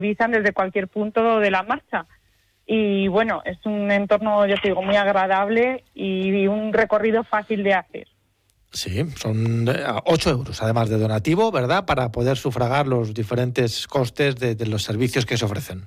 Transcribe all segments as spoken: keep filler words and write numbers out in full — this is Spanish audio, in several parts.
visan desde cualquier punto de la marcha. Y bueno, es un entorno, yo te digo, muy agradable y un recorrido fácil de hacer. Sí, son ocho euros, además de donativo, ¿verdad?, para poder sufragar los diferentes costes de, de los servicios que se ofrecen.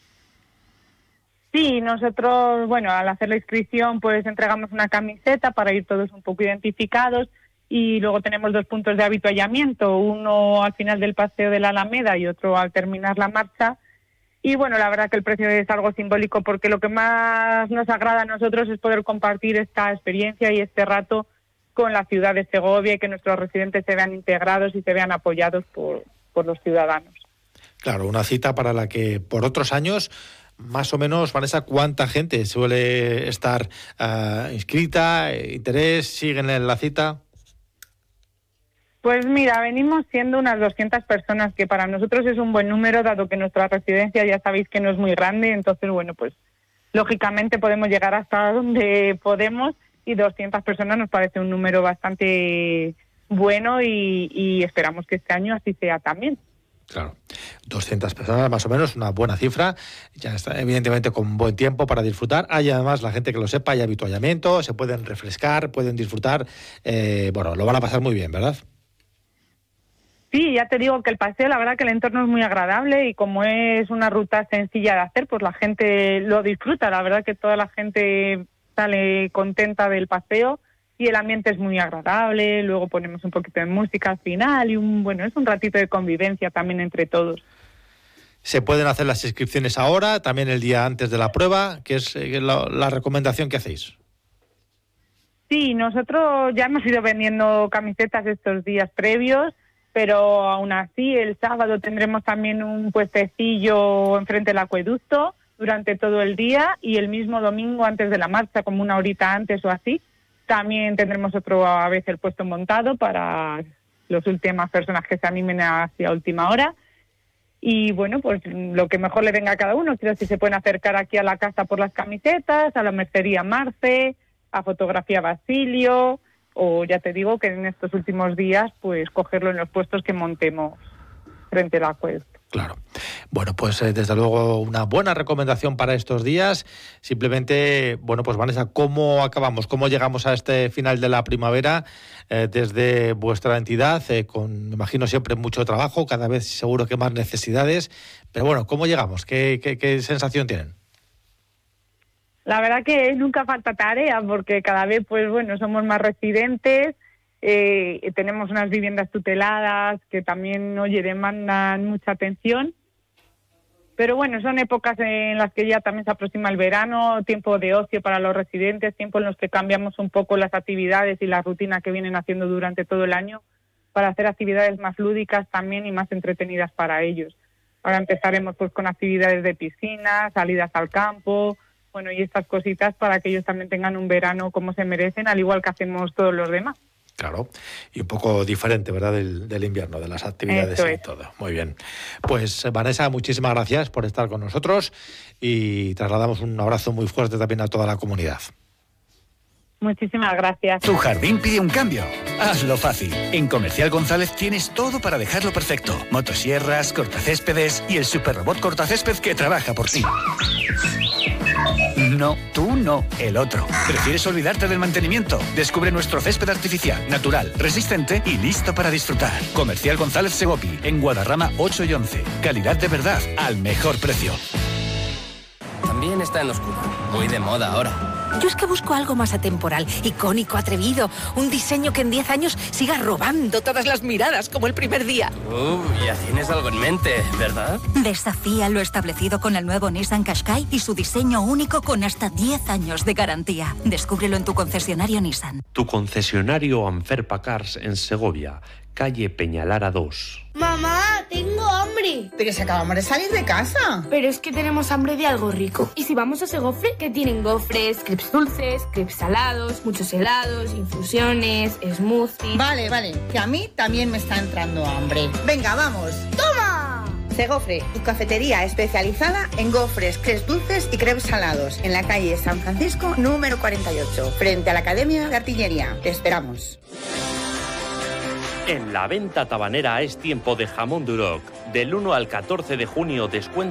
Sí, nosotros, bueno, al hacer la inscripción, pues entregamos una camiseta para ir todos un poco identificados y luego tenemos dos puntos de avituallamiento, uno al final del paseo de la Alameda y otro al terminar la marcha. Y bueno, la verdad que el precio es algo simbólico porque lo que más nos agrada a nosotros es poder compartir esta experiencia y este rato con la ciudad de Segovia y que nuestros residentes se vean integrados y se vean apoyados por, por los ciudadanos. Claro, una cita para la que por otros años, más o menos, Vanessa, ¿cuánta gente suele estar uh, inscrita, interés, siguen en la cita? Pues mira, venimos siendo unas doscientas personas, que para nosotros es un buen número, dado que nuestra residencia ya sabéis que no es muy grande, entonces bueno, pues lógicamente podemos llegar hasta donde podemos y doscientas personas nos parece un número bastante bueno y, y esperamos que este año así sea también. Claro, doscientas personas más o menos, una buena cifra, ya está evidentemente con buen tiempo para disfrutar. Hay además, la gente que lo sepa, hay avituallamiento, se pueden refrescar, pueden disfrutar, eh, bueno, lo van a pasar muy bien, ¿verdad? Sí, ya te digo que el paseo, la verdad que el entorno es muy agradable y como es una ruta sencilla de hacer, pues la gente lo disfruta. La verdad que toda la gente sale contenta del paseo y el ambiente es muy agradable. Luego ponemos un poquito de música al final y un bueno, es un ratito de convivencia también entre todos. Se pueden hacer las inscripciones ahora, también el día antes de la prueba, que es la, la recomendación que hacéis. Sí, nosotros ya hemos ido vendiendo camisetas estos días previos, pero aún así el sábado tendremos también un puestecillo enfrente del acueducto durante todo el día y el mismo domingo antes de la marcha, como una horita antes o así, también tendremos otro a veces el puesto montado para las últimas personas que se animen hacia última hora. Y bueno, pues lo que mejor le venga a cada uno, quiero si se pueden acercar aquí a la casa por las camisetas, a la mercería Marce, a Fotografía Basilio, o ya te digo que en estos últimos días pues cogerlo en los puestos que montemos frente al acueducto. Claro. Bueno, pues eh, desde luego una buena recomendación para estos días. Simplemente, bueno, pues Vanessa, ¿cómo acabamos? ¿Cómo llegamos a este final de la primavera eh, desde vuestra entidad? Eh, con, me imagino, siempre mucho trabajo, cada vez seguro que más necesidades. Pero bueno, ¿cómo llegamos? ¿Qué, qué, qué sensación tienen? La verdad que nunca falta tarea porque cada vez, pues bueno, somos más residentes, eh, tenemos unas viviendas tuteladas que también, oye, demandan mucha atención. Pero bueno, son épocas en las que ya también se aproxima el verano, tiempo de ocio para los residentes, tiempo en los que cambiamos un poco las actividades y la rutina que vienen haciendo durante todo el año para hacer actividades más lúdicas también y más entretenidas para ellos. Ahora empezaremos pues con actividades de piscina, salidas al campo, bueno, y estas cositas para que ellos también tengan un verano como se merecen, al igual que hacemos todos los demás. Claro, y un poco diferente, ¿verdad?, del, del invierno, de las actividades y todo. Muy bien. Pues Vanessa, muchísimas gracias por estar con nosotros y trasladamos un abrazo muy fuerte también a toda la comunidad. Muchísimas gracias. Tu jardín pide un cambio. Hazlo fácil. En Comercial González tienes todo para dejarlo perfecto. Motosierras, cortacéspedes y el superrobot cortacésped que trabaja por ti. No, tú no, el otro. ¿Prefieres olvidarte del mantenimiento? Descubre nuestro césped artificial, natural, resistente y listo para disfrutar. Comercial González Segopi, en Guadarrama ocho y once. Calidad de verdad, al mejor precio. También está en oscuro. Muy de moda ahora. Yo es que busco algo más atemporal, icónico, atrevido. Un diseño que en diez años siga robando todas las miradas como el primer día. Uh, ya tienes algo en mente, ¿verdad? Desafía lo establecido con el nuevo Nissan Qashqai y su diseño único con hasta diez años de garantía. Descúbrelo en tu concesionario Nissan. Tu concesionario Anferpa Cars en Segovia, calle Peñalara dos. Mamá, tengo hambre. Pero si acabamos de salir de casa. Pero es que tenemos hambre de algo rico. Y si vamos a Segofre, que tienen gofres, crepes dulces, crepes salados, muchos helados, infusiones, smoothies. Vale, vale, que a mí también me está entrando hambre. Venga, vamos. ¡Toma! Segofre, tu cafetería especializada en gofres, crepes dulces y crepes salados. En la calle San Francisco, número cuarenta y ocho, frente a la Academia de Artillería. Te esperamos. En la venta tabanera es tiempo de jamón Duroc. Del uno al catorce de junio, descuento